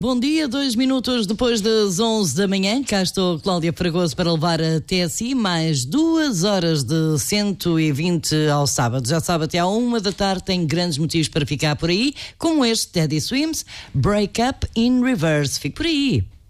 Bom dia, 2 minutos depois das 11 da manhã, cá estou, Cláudia Fragoso, para levar até si mais 2 horas de 120 ao sábado. Já sabe, até à 1 da tarde tem grandes motivos para ficar por aí, como este Teddy Swims, Break Up in Reverse. Fique por aí.